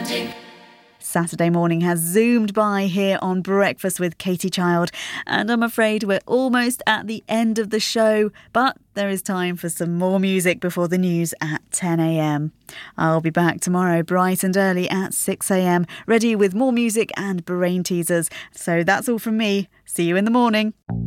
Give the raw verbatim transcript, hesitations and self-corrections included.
Saturday morning has zoomed by here on Breakfast with Katie Child, and I'm afraid we're almost at the end of the show, but there is time for some more music before the news at ten a.m. I'll be back tomorrow bright and early at six a.m, ready with more music and brain teasers. So that's all from me. See you in the morning.